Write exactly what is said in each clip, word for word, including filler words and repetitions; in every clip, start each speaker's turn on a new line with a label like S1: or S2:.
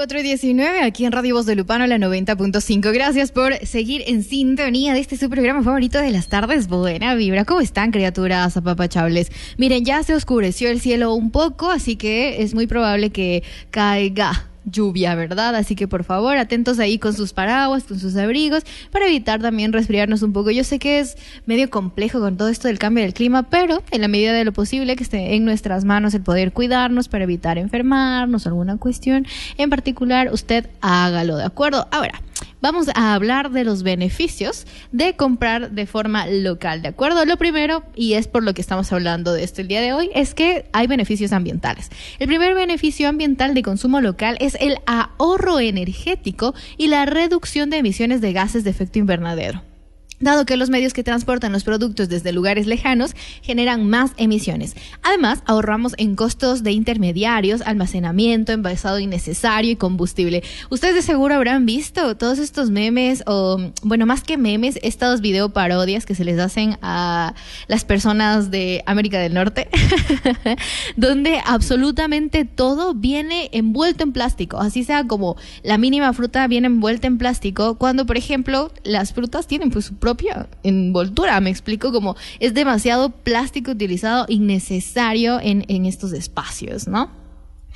S1: cuatro y diecinueve aquí en Radio Voz de Lupano, la noventa punto cinco. Gracias por seguir en sintonía de este su programa favorito de las tardes. Buena vibra. ¿Cómo están, criaturas apapachables? Miren, ya se oscureció el cielo un poco, así que es muy probable que caiga lluvia, ¿verdad? Así que por favor, atentos ahí con sus paraguas, con sus abrigos, para evitar también resfriarnos un poco. Yo sé que es medio complejo con todo esto del cambio del clima, pero en la medida de lo posible que esté en nuestras manos el poder cuidarnos para evitar enfermarnos, alguna cuestión en particular, usted hágalo, ¿de acuerdo? Ahora, vamos a hablar de los beneficios de comprar de forma local, ¿de acuerdo? Lo primero, y es por lo que estamos hablando de esto el día de hoy, es que hay beneficios ambientales. El primer beneficio ambiental de consumo local es el ahorro energético y la reducción de emisiones de gases de efecto invernadero. Dado que los medios que transportan los productos desde lugares lejanos generan más emisiones. Además, ahorramos en costos de intermediarios, almacenamiento, envasado innecesario y combustible. Ustedes de seguro habrán visto todos estos memes, o bueno, más que memes, estos video parodias que se les hacen a las personas de América del Norte, donde absolutamente todo viene envuelto en plástico. Así sea como la mínima fruta viene envuelta en plástico, cuando, por ejemplo, las frutas tienen pues su propia envoltura, me explico, como es demasiado plástico utilizado innecesario en, en estos espacios, ¿no?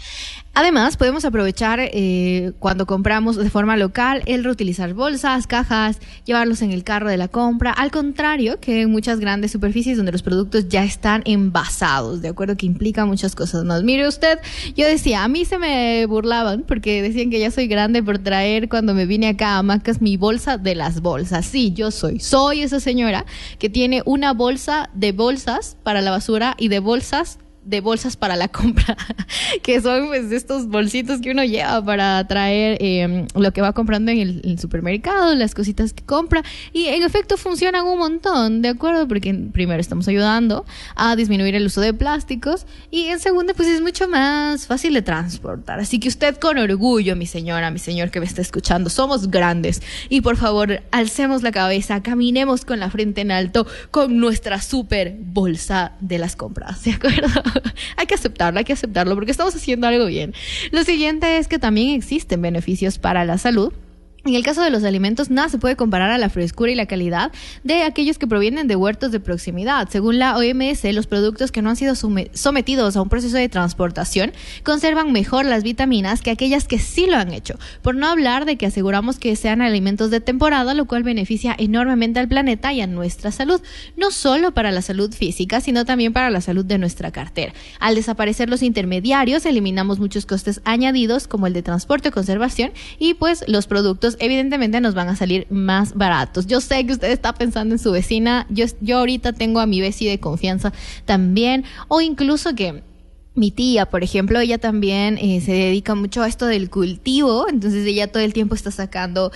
S1: Además, podemos aprovechar eh, cuando compramos de forma local el reutilizar bolsas, cajas, llevarlos en el carro de la compra, al contrario que en muchas grandes superficies donde los productos ya están envasados, de acuerdo, que implica muchas cosas más. Mire usted, yo decía, a mí se me burlaban porque decían que ya soy grande por traer cuando me vine acá a Macas mi bolsa de las bolsas. Sí, yo soy, soy esa señora que tiene una bolsa de bolsas para la basura y de bolsas de bolsas para la compra, que son pues estos bolsitos que uno lleva para traer eh, lo que va comprando en el, el supermercado, las cositas que compra, y en efecto funcionan un montón, ¿de acuerdo? Porque primero estamos ayudando a disminuir el uso de plásticos y en segundo pues es mucho más fácil de transportar, así que usted con orgullo, mi señora, mi señor que me está escuchando, somos grandes y por favor alcemos la cabeza, caminemos con la frente en alto con nuestra super bolsa de las compras, ¿de acuerdo? Hay que aceptarlo, hay que aceptarlo porque estamos haciendo algo bien. Lo siguiente es que también existen beneficios para la salud. En el caso de los alimentos, nada se puede comparar a la frescura y la calidad de aquellos que provienen de huertos de proximidad. Según la O M S, los productos que no han sido sometidos a un proceso de transportación conservan mejor las vitaminas que aquellas que sí lo han hecho. Por no hablar de que aseguramos que sean alimentos de temporada, lo cual beneficia enormemente al planeta y a nuestra salud. No solo para la salud física, sino también para la salud de nuestra cartera. Al desaparecer los intermediarios, eliminamos muchos costes añadidos como el de transporte o conservación y pues los productos evidentemente nos van a salir más baratos. Yo sé que usted está pensando en su vecina, yo, yo ahorita tengo a mi vecina de confianza también, o incluso que mi tía, por ejemplo, ella también eh, se dedica mucho a esto del cultivo, entonces ella todo el tiempo está sacando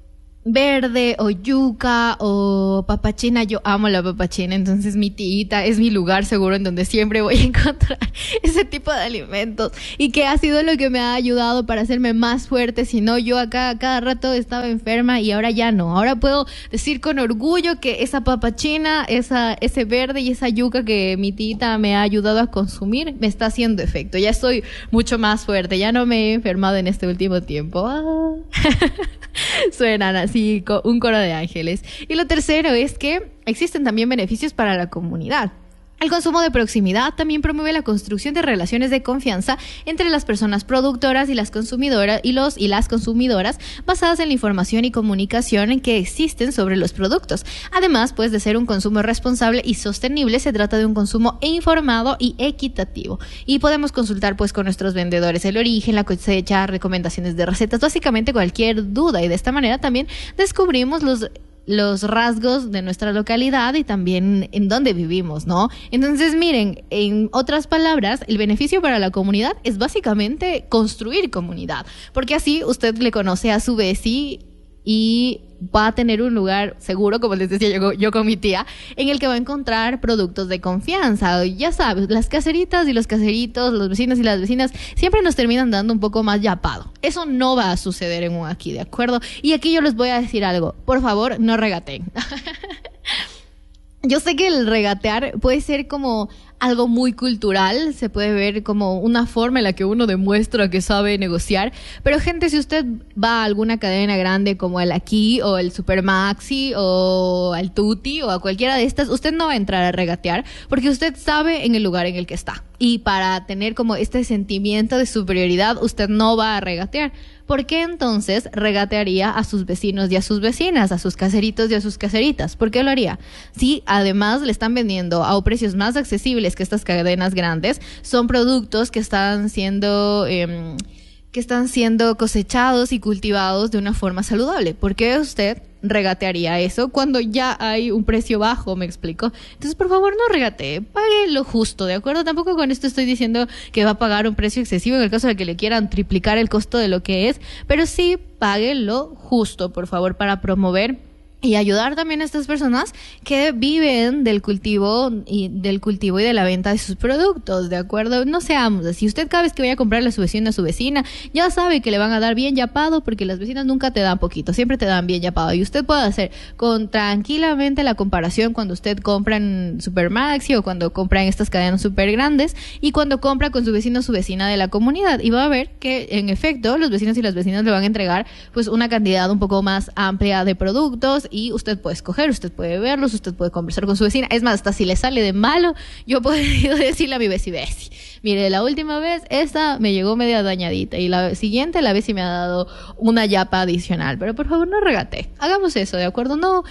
S1: verde o yuca o papachina. Yo amo la papachina, entonces mi tita es mi lugar seguro en donde siempre voy a encontrar ese tipo de alimentos y que ha sido lo que me ha ayudado para hacerme más fuerte. Si no, yo acá cada rato estaba enferma y ahora ya no, ahora puedo decir con orgullo que esa papachina, esa, ese verde y esa yuca que mi tita me ha ayudado a consumir me está haciendo efecto, ya estoy mucho más fuerte, ya no me he enfermado en este último tiempo. ah. Suenan así un coro de ángeles. Y lo tercero es que existen también beneficios para la comunidad. El consumo de proximidad también promueve la construcción de relaciones de confianza entre las personas productoras y las consumidoras y los y las consumidoras basadas en la información y comunicación que existen sobre los productos. Además, pues de ser un consumo responsable y sostenible, se trata de un consumo informado y equitativo. Y podemos consultar pues con nuestros vendedores el origen, la cosecha, recomendaciones de recetas, básicamente cualquier duda, y de esta manera también descubrimos los los rasgos de nuestra localidad y también en dónde vivimos, ¿no? Entonces, miren, en otras palabras, el beneficio para la comunidad es básicamente construir comunidad, porque así usted le conoce a su vecino y va a tener un lugar seguro, como les decía yo, yo con mi tía, en el que va a encontrar productos de confianza. Ya sabes, las caseritas y los caseritos, los vecinos y las vecinas siempre nos terminan dando un poco más yapado. Eso no va a suceder en un aquí, ¿de acuerdo? Y aquí yo les voy a decir algo. Por favor, no regateen. Yo sé que el regatear puede ser como algo muy cultural, se puede ver como una forma en la que uno demuestra que sabe negociar. Pero gente, si usted va a alguna cadena grande como el Aquí o el Supermaxi o al Tutti o a cualquiera de estas, usted no va a entrar a regatear porque usted sabe en el lugar en el que está. Y para tener como este sentimiento de superioridad, usted no va a regatear. ¿Por qué entonces regatearía a sus vecinos y a sus vecinas, a sus caseritos y a sus caseritas? ¿Por qué lo haría? Si además le están vendiendo a precios más accesibles que estas cadenas grandes, son productos que están siendo... Eh, que están siendo cosechados y cultivados de una forma saludable. ¿Por qué usted regatearía eso cuando ya hay un precio bajo? Me explico. Entonces, por favor, no regatee, pague lo justo, ¿de acuerdo? Tampoco con esto estoy diciendo que va a pagar un precio excesivo en el caso de que le quieran triplicar el costo de lo que es, pero sí pague lo justo, por favor, para promover y ayudar también a estas personas que viven del cultivo y del cultivo y de la venta de sus productos, ¿de acuerdo? No seamos así. Usted cada vez que vaya a comprarle a su vecino a su vecina, ya sabe que le van a dar bien yapado, porque las vecinas nunca te dan poquito, siempre te dan bien yapado. Y usted puede hacer con tranquilamente la comparación cuando usted compra en Supermaxi o cuando compra en estas cadenas súper grandes y cuando compra con su vecino o su vecina de la comunidad. Y va a ver que, en efecto, los vecinos y las vecinas le van a entregar pues una cantidad un poco más amplia de productos y usted puede escoger, usted puede verlos, usted puede conversar con su vecina. Es más, hasta si le sale de malo, yo he podido decirle a mi veci, veci, mire, la última vez esta me llegó media dañadita y la siguiente la veci me ha dado una yapa adicional, pero por favor no regate, hagamos eso, ¿de acuerdo? No,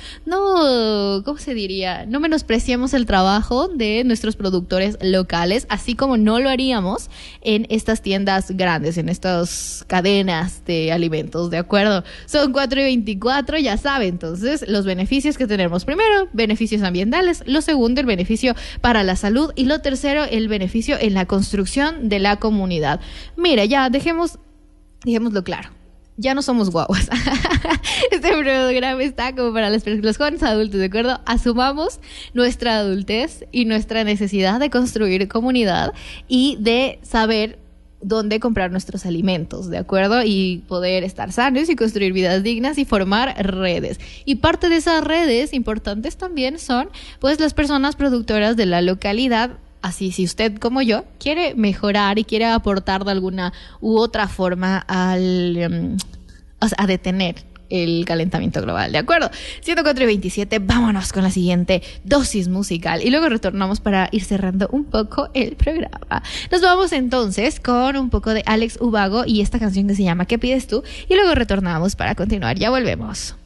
S1: no, ¿cómo se diría? No menospreciemos el trabajo de nuestros productores locales, así como no lo haríamos en estas tiendas grandes, en estas cadenas de alimentos, ¿de acuerdo? Son cuatro y veinticuatro, ya sabe, entonces los beneficios que tenemos. Primero, beneficios ambientales. Lo segundo, el beneficio para la salud. Y lo tercero, el beneficio en la construcción de la comunidad. Mira, ya dejemos, dejémoslo claro. Ya no somos guaguas. Este programa está como para las, los jóvenes adultos, ¿de acuerdo? Asumamos nuestra adultez y nuestra necesidad de construir comunidad y de saber dónde comprar nuestros alimentos, ¿de acuerdo? Y poder estar sanos y construir vidas dignas y formar redes. Y parte de esas redes importantes también son, pues, las personas productoras de la localidad. Así, si usted, como yo, quiere mejorar y quiere aportar de alguna u otra forma al, um, o sea, a detener el calentamiento global, ¿de acuerdo? ciento cuatro y veintisiete, vámonos con la siguiente dosis musical y luego retornamos para ir cerrando un poco el programa. Nos vamos entonces con un poco de Alex Ubago y esta canción que se llama ¿Qué pides tú? Y luego retornamos para continuar, ya volvemos.